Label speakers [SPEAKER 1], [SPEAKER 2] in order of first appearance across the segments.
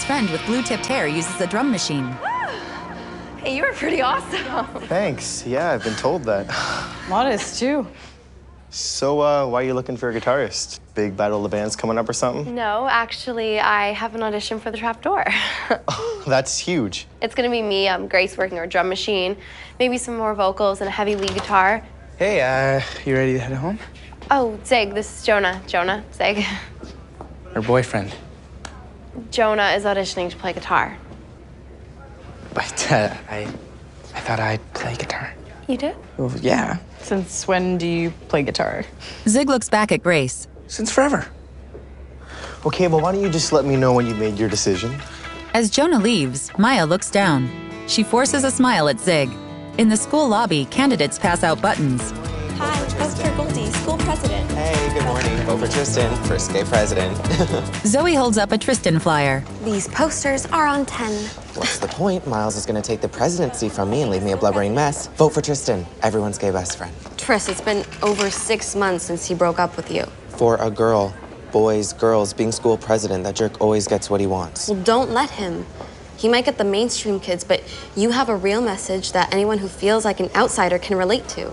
[SPEAKER 1] best friend with blue-tipped hair uses a drum machine.
[SPEAKER 2] Hey, you were pretty awesome.
[SPEAKER 3] Thanks. Yeah, I've been told that.
[SPEAKER 4] Modest, too.
[SPEAKER 3] So, why are you looking for a guitarist? Big Battle of the Bands coming up or something?
[SPEAKER 2] No, actually, I have an audition for the Trapdoor.
[SPEAKER 3] That's huge.
[SPEAKER 2] It's gonna be me, Grace working her drum machine, maybe some more vocals and a heavy lead guitar.
[SPEAKER 5] Hey, you ready to head home?
[SPEAKER 2] Oh, Zig, this is Jonah. Jonah, Zig.
[SPEAKER 5] Her boyfriend.
[SPEAKER 2] Jonah is auditioning to play guitar.
[SPEAKER 5] But, I thought I'd play guitar.
[SPEAKER 2] You did?
[SPEAKER 5] Well, yeah.
[SPEAKER 4] Since when do you play guitar?
[SPEAKER 1] Zig looks back at Grace.
[SPEAKER 5] Since forever.
[SPEAKER 3] Okay, well, why don't you just let me know when you made your decision?
[SPEAKER 1] As Jonah leaves, Maya looks down. She forces a smile at Zig. In the school lobby, candidates pass out buttons.
[SPEAKER 6] Hi, Esther Goldie, school president.
[SPEAKER 7] Hey, good morning. Vote for Tristan, first gay president.
[SPEAKER 1] Zoe holds up a Tristan flyer.
[SPEAKER 6] These posters are on 10.
[SPEAKER 7] What's the point? Miles is gonna take the presidency from me and leave me a blubbering mess. Vote for Tristan, everyone's gay best friend.
[SPEAKER 6] Tris, it's been over 6 months since he broke up with you.
[SPEAKER 7] For a girl, boys, girls, being school president, that jerk always gets what he wants.
[SPEAKER 6] Well, don't let him. He might get the mainstream kids, but you have a real message that anyone who feels like an outsider can relate to.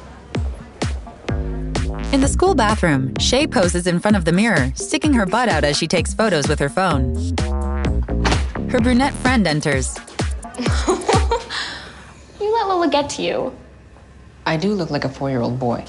[SPEAKER 1] In the school bathroom, Shay poses in front of the mirror, sticking her butt out as she takes photos with her phone. Her brunette friend enters.
[SPEAKER 8] You let Lola get to you.
[SPEAKER 4] I do look like a 4-year-old boy.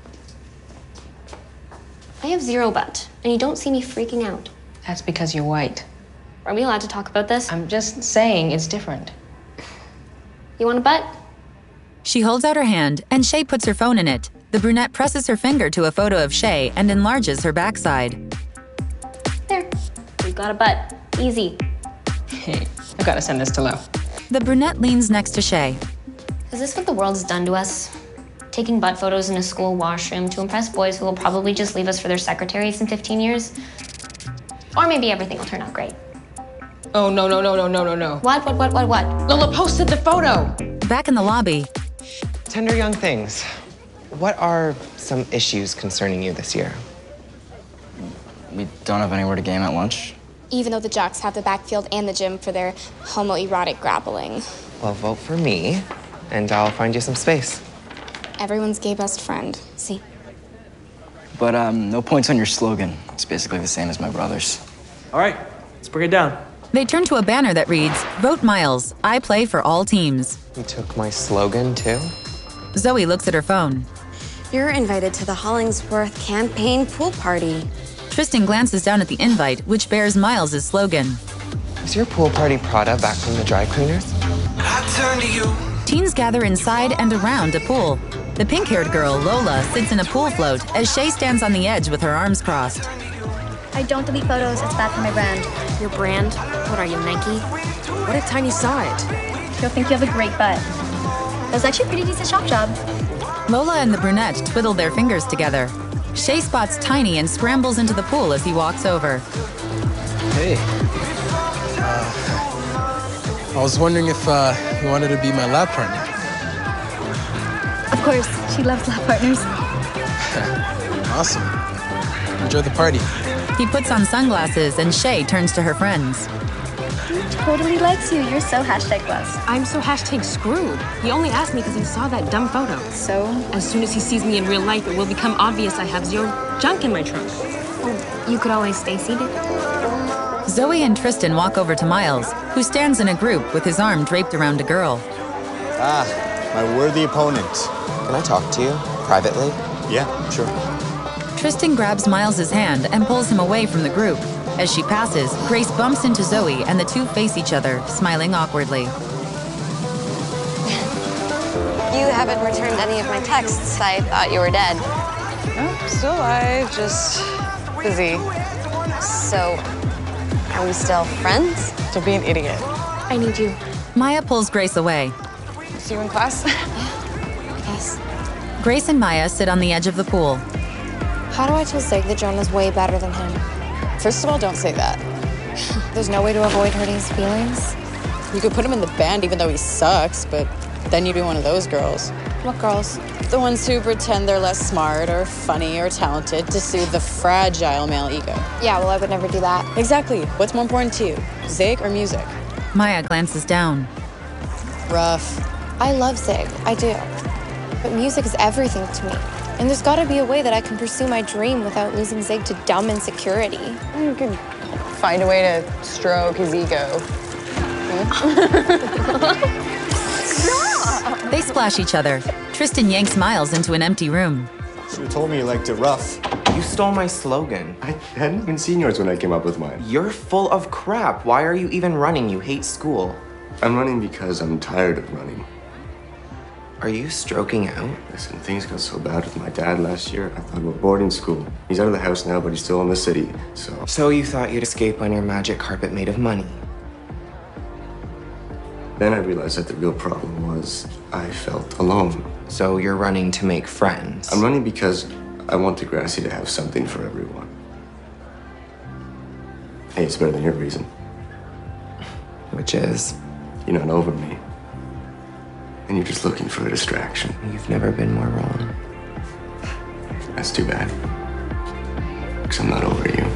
[SPEAKER 8] I have zero butt, and you don't see me freaking out.
[SPEAKER 4] That's because you're white.
[SPEAKER 8] Are we allowed to talk about this?
[SPEAKER 4] I'm just saying it's different.
[SPEAKER 8] You want a butt?
[SPEAKER 1] She holds out her hand, and Shay puts her phone in it. The brunette presses her finger to a photo of Shay and enlarges her backside.
[SPEAKER 8] There. We've got a butt. Easy.
[SPEAKER 4] Hey, I've got to send this to Lo.
[SPEAKER 1] The brunette leans next to Shay.
[SPEAKER 8] Is this what the world's done to us? Taking butt photos in a school washroom to impress boys who will probably just leave us for their secretaries in 15 years? Or maybe everything will turn out great.
[SPEAKER 4] Oh, no.
[SPEAKER 8] What?
[SPEAKER 4] Lola posted the photo!
[SPEAKER 1] Back in the lobby,
[SPEAKER 7] Tender young things. What are some issues concerning you this year?
[SPEAKER 5] We don't have anywhere to game at lunch.
[SPEAKER 9] Even though the jocks have the backfield and the gym for their homoerotic grappling.
[SPEAKER 7] Well, vote for me, and I'll find you some space.
[SPEAKER 9] Everyone's gay best friend.
[SPEAKER 6] See.
[SPEAKER 5] But, no points on your slogan. It's basically the same as my brother's.
[SPEAKER 10] All right, let's bring it down.
[SPEAKER 1] they turn to a banner that reads, "Vote Miles, I play for all teams."
[SPEAKER 7] You took my slogan, too?
[SPEAKER 1] Zoe looks at her phone.
[SPEAKER 6] You're invited to the Hollingsworth campaign pool party.
[SPEAKER 1] Tristan glances down at the invite, which bears Miles' slogan.
[SPEAKER 7] Is your pool party Prada back from the dry cleaners?
[SPEAKER 1] Teens gather inside and around a pool. The pink-haired girl, Lola, sits in a pool float as Shay stands on the edge with her arms crossed.
[SPEAKER 11] I don't delete photos, it's bad for my brand.
[SPEAKER 6] Your brand? What are you, Nike?
[SPEAKER 4] What if Tiny saw it?
[SPEAKER 11] She'll think you have a great butt. That was actually a pretty decent shop job.
[SPEAKER 1] Lola and the brunette twiddle their fingers together. Shay spots Tiny and scrambles into the pool as he walks over.
[SPEAKER 12] Hey. I was wondering if you wanted to be my lab partner.
[SPEAKER 11] Of course, she loves lab partners.
[SPEAKER 12] Awesome. Enjoy the party.
[SPEAKER 1] He puts on sunglasses and Shay turns to her friends.
[SPEAKER 11] He totally likes you. You're so #blessed.
[SPEAKER 4] I'm so #screwed. He only asked me because he saw that dumb photo.
[SPEAKER 11] So?
[SPEAKER 4] As soon as he sees me in real life, it will become obvious I have zero junk in my trunk.
[SPEAKER 8] You could always stay seated.
[SPEAKER 1] Zoe and Tristan walk over to Miles, who stands in a group with his arm draped around a girl.
[SPEAKER 3] Ah, my worthy opponent.
[SPEAKER 7] Can I talk to you privately?
[SPEAKER 3] Yeah, sure.
[SPEAKER 1] Tristan grabs Miles' hand and pulls him away from the group. As she passes, Grace bumps into Zoe and the two face each other, smiling awkwardly.
[SPEAKER 6] You haven't returned any of my texts. I thought you were dead.
[SPEAKER 4] Oh, still alive, just busy.
[SPEAKER 6] So, are we still friends?
[SPEAKER 4] To be an idiot.
[SPEAKER 11] I need you.
[SPEAKER 1] Maya pulls Grace away.
[SPEAKER 4] See you in class?
[SPEAKER 6] Yes.
[SPEAKER 1] Grace and Maya sit on the edge of the pool.
[SPEAKER 9] How do I tell Zig that Jonah's way better than him?
[SPEAKER 4] First of all, don't say that.
[SPEAKER 9] There's no way to avoid hurting his feelings.
[SPEAKER 4] You could put him in the band even though he sucks, but then you'd be one of those girls.
[SPEAKER 9] What girls?
[SPEAKER 13] The ones who pretend they're less smart or funny or talented to soothe the fragile male ego.
[SPEAKER 9] Yeah, well, I would never do that.
[SPEAKER 13] Exactly. What's more important to you, Zig or music?
[SPEAKER 1] Maya glances down.
[SPEAKER 13] Rough.
[SPEAKER 9] I love Zig, I do. But music is everything to me. And there's gotta be a way that I can pursue my dream without losing Zig to dumb insecurity.
[SPEAKER 14] You could find a way to stroke his ego.
[SPEAKER 1] They splash each other. Tristan yanks Miles into an empty room.
[SPEAKER 3] Should have told me you liked it rough.
[SPEAKER 15] You stole my slogan.
[SPEAKER 3] I hadn't even seen yours when I came up with mine.
[SPEAKER 15] You're full of crap. Why are you even running? You hate school.
[SPEAKER 3] I'm running because I'm tired of running.
[SPEAKER 15] Are you stroking out?
[SPEAKER 3] Listen, things got so bad with my dad last year, I thought about boarding school. He's out of the house now, but he's still in the city, so...
[SPEAKER 15] So you thought you'd escape on your magic carpet made of money?
[SPEAKER 3] Then I realized that the real problem was I felt alone.
[SPEAKER 15] So you're running to make friends?
[SPEAKER 3] I'm running because I want Degrassi to have something for everyone. Hey, it's better than your reason.
[SPEAKER 15] Which is?
[SPEAKER 3] You're not over me. And you're just looking for a distraction.
[SPEAKER 15] You've never been more wrong.
[SPEAKER 3] That's too bad. Because I'm not over you.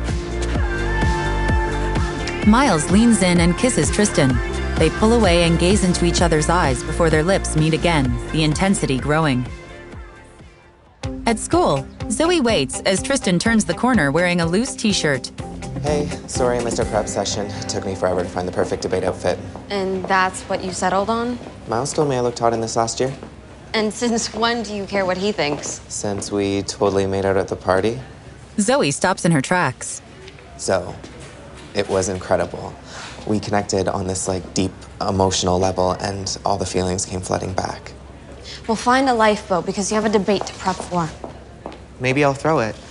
[SPEAKER 1] Miles leans in and kisses Tristan. They pull away and gaze into each other's eyes before their lips meet again, the intensity growing. At school, Zoe waits as Tristan turns the corner wearing a loose t-shirt.
[SPEAKER 7] Hey, sorry I missed our prep session. It took me forever to find the perfect debate outfit.
[SPEAKER 6] And that's what you settled on?
[SPEAKER 7] Miles told me I looked hot in this last year.
[SPEAKER 6] And since when do you care what he thinks?
[SPEAKER 7] Since we totally made out at the party.
[SPEAKER 1] Zoe stops in her tracks.
[SPEAKER 7] So, it was incredible. We connected on this, deep emotional level, and all the feelings came flooding back.
[SPEAKER 6] We'll find a lifeboat because you have a debate to prep for.
[SPEAKER 7] Maybe I'll throw it.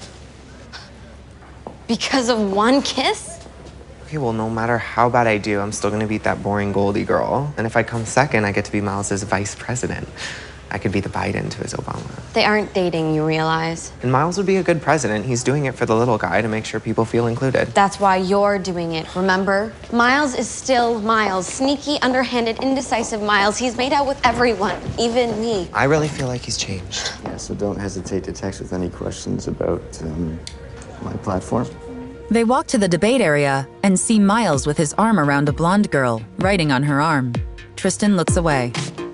[SPEAKER 6] Because of one kiss?
[SPEAKER 7] Okay, well, no matter how bad I do, I'm still gonna beat that boring Goldie girl. And if I come second, I get to be Miles's vice president. I could be the Biden to his Obama.
[SPEAKER 6] They aren't dating, you realize.
[SPEAKER 7] And Miles would be a good president. He's doing it for the little guy to make sure people feel included.
[SPEAKER 6] That's why you're doing it, remember? Miles is still Miles. Sneaky, underhanded, indecisive Miles. He's made out with everyone, even me.
[SPEAKER 7] I really feel like he's changed.
[SPEAKER 3] Yeah, so don't hesitate to text with any questions about my platform.
[SPEAKER 1] They walk to the debate area and see Miles with his arm around a blonde girl, writing on her arm. Tristan looks away.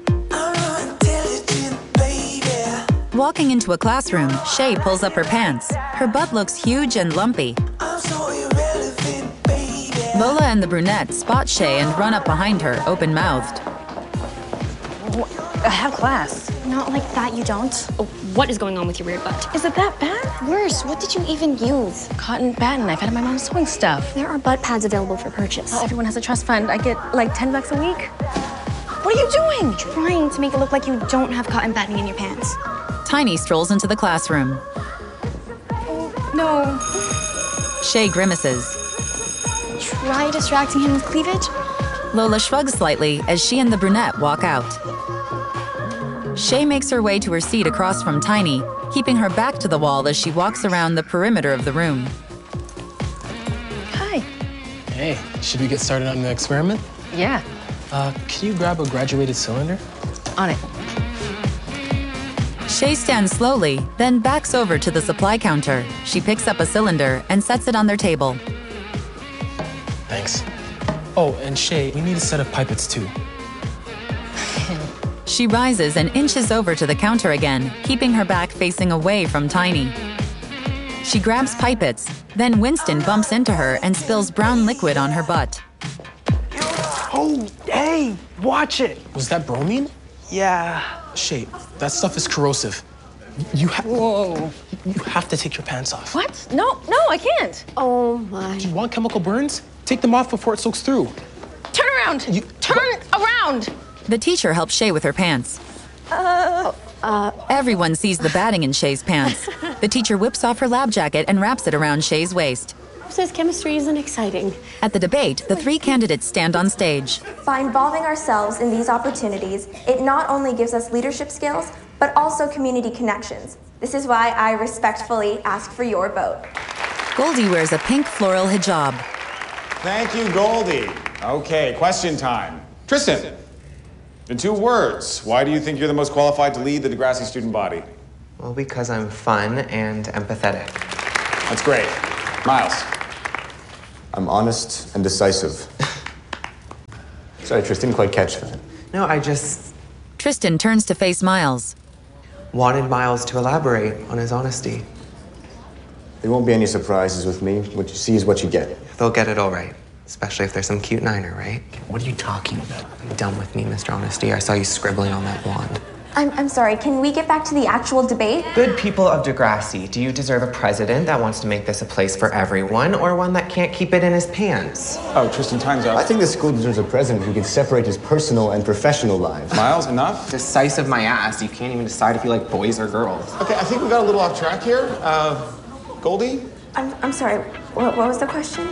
[SPEAKER 1] Walking into a classroom, Shay pulls up her pants. Her butt looks huge and lumpy. Lola and the brunette spot Shay and run up behind her, open-mouthed.
[SPEAKER 11] I have class. Not like that, you don't.
[SPEAKER 4] Oh, what is going on with your weird butt?
[SPEAKER 11] Is it that bad?
[SPEAKER 9] Worse, what did you even use?
[SPEAKER 11] Cotton batting knife out of my mom's sewing stuff.
[SPEAKER 9] There are butt pads available for purchase.
[SPEAKER 11] Well, everyone has a trust fund. I get like $10 a week. What are you doing?
[SPEAKER 9] Trying to make it look like you don't have cotton batting in your pants.
[SPEAKER 1] Tiny strolls into the classroom.
[SPEAKER 9] Oh, no.
[SPEAKER 1] Shay grimaces.
[SPEAKER 9] Try distracting him with cleavage?
[SPEAKER 1] Lola shrugs slightly as she and the brunette walk out. Shay makes her way to her seat across from Tiny, keeping her back to the wall as she walks around the perimeter of the room.
[SPEAKER 11] Hi.
[SPEAKER 12] Hey, should we get started on the experiment?
[SPEAKER 11] Yeah.
[SPEAKER 12] Can you grab a graduated cylinder?
[SPEAKER 11] On it.
[SPEAKER 1] Shay stands slowly, then backs over to the supply counter. She picks up a cylinder and sets it on their table.
[SPEAKER 12] Thanks. Oh, and Shay, we need a set of pipettes too.
[SPEAKER 1] She rises and inches over to the counter again, keeping her back facing away from Tiny. She grabs pipettes, then Winston bumps into her and spills brown liquid on her butt.
[SPEAKER 10] Oh, hey, watch it.
[SPEAKER 12] Was that bromine?
[SPEAKER 10] Yeah.
[SPEAKER 12] Shay, that stuff is corrosive. Whoa. You have to take your pants off.
[SPEAKER 11] What? No, I can't.
[SPEAKER 6] Oh my.
[SPEAKER 12] Do you want chemical burns? Take them off before it soaks through.
[SPEAKER 11] Turn around. Turn around.
[SPEAKER 1] The teacher helps Shay with her pants. Everyone sees the batting in Shay's pants. The teacher whips off her lab jacket and wraps it around Shay's waist.
[SPEAKER 16] Says chemistry isn't exciting.
[SPEAKER 1] At the debate, the three candidates stand on stage.
[SPEAKER 17] By involving ourselves in these opportunities, it not only gives us leadership skills, but also community connections. This is why I respectfully ask for your vote.
[SPEAKER 1] Goldie wears a pink floral hijab.
[SPEAKER 18] Thank you, Goldie. Okay, question time. Tristan, In 2 words, why do you think you're the most qualified to lead the Degrassi student body?
[SPEAKER 7] Well, because I'm fun and empathetic.
[SPEAKER 18] That's great. Miles.
[SPEAKER 3] I'm honest and decisive. Sorry, Tristan, didn't quite catch that.
[SPEAKER 7] No, I just
[SPEAKER 1] Tristan turns to face Miles.
[SPEAKER 7] wanted Miles to elaborate on his honesty.
[SPEAKER 3] There won't be any surprises with me. What you see is what you get.
[SPEAKER 7] They'll get it all right, especially if there's some cute niner, right?
[SPEAKER 12] What are you talking about?
[SPEAKER 7] Done with me, Mr. Honesty. I saw you scribbling on that wand.
[SPEAKER 17] I'm sorry, can we get back to the actual debate?
[SPEAKER 7] Good people of Degrassi, do you deserve a president that wants to make this a place for everyone, or one that can't keep it in his pants?
[SPEAKER 18] Oh, Tristan, time's up.
[SPEAKER 3] I think the school deserves a president who can separate his personal and professional lives.
[SPEAKER 18] Miles, enough?
[SPEAKER 7] Decisive my ass. You can't even decide if you like boys or girls.
[SPEAKER 18] Okay, I think we got a little off track here. Goldie?
[SPEAKER 17] I'm sorry, what was the question?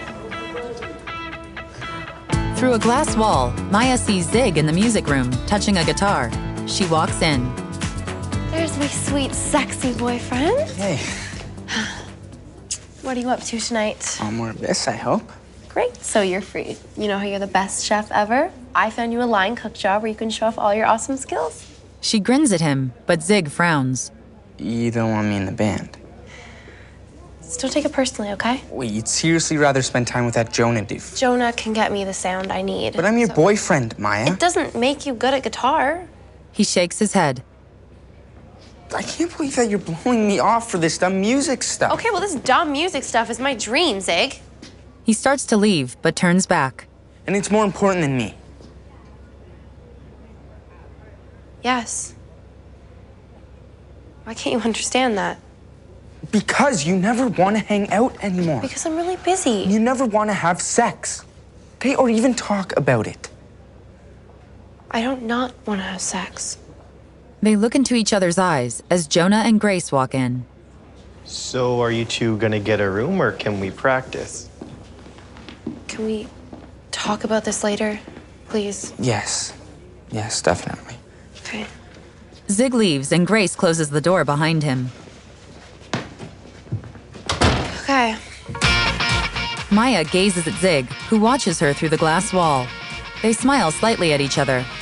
[SPEAKER 1] Through a glass wall, Maya sees Zig in the music room, touching a guitar. She walks in.
[SPEAKER 2] There's my sweet, sexy boyfriend.
[SPEAKER 5] Hey.
[SPEAKER 2] What are you up to tonight?
[SPEAKER 5] More of this, I hope.
[SPEAKER 2] Great, so you're free. You know how you're the best chef ever? I found you a line cook job where you can show off all your awesome skills.
[SPEAKER 1] She grins at him, but Zig frowns.
[SPEAKER 5] You don't want me in the band.
[SPEAKER 2] Just don't take it personally, okay?
[SPEAKER 5] Wait, you'd seriously rather spend time with that Jonah doof?
[SPEAKER 2] Jonah can get me the sound I need.
[SPEAKER 5] But I'm your boyfriend, Maya.
[SPEAKER 2] It doesn't make you good at guitar.
[SPEAKER 1] He shakes his head.
[SPEAKER 5] I can't believe that you're blowing me off for this dumb music stuff.
[SPEAKER 2] Okay, well, this dumb music stuff is my dream, Zig.
[SPEAKER 1] He starts to leave, but turns back.
[SPEAKER 5] And it's more important than me.
[SPEAKER 2] Yes. Why can't you understand that?
[SPEAKER 5] Because you never want to hang out anymore.
[SPEAKER 2] Because I'm really busy.
[SPEAKER 5] You never want to have sex. Okay, or even talk about it.
[SPEAKER 2] I don't not want to have sex.
[SPEAKER 1] They look into each other's eyes as Jonah and Grace walk in.
[SPEAKER 19] So are you two gonna get a room or can we practice?
[SPEAKER 2] Can we talk about this later, please?
[SPEAKER 5] Yes. Yes, definitely.
[SPEAKER 2] Okay.
[SPEAKER 1] Zig leaves and Grace closes the door behind him.
[SPEAKER 2] Okay.
[SPEAKER 1] Maya gazes at Zig, who watches her through the glass wall. They smile slightly at each other,